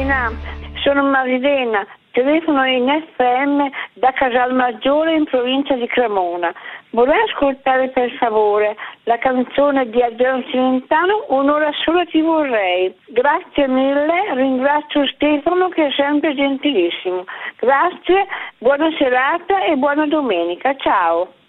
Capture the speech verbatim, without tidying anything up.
Marilena, sono Marilena, telefono in F M da Casalmaggiore in provincia di Cremona. Vorrei ascoltare per favore la canzone di Adriano Celentano, Un'ora sola ti vorrei. Grazie mille, ringrazio Stefano che è sempre gentilissimo. Grazie, buona serata e buona domenica. Ciao.